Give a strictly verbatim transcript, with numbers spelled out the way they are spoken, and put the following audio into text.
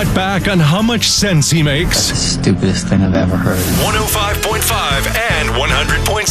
cut back on how much sense he makes. Stupidest thing I've ever heard. one oh five point five and one hundred point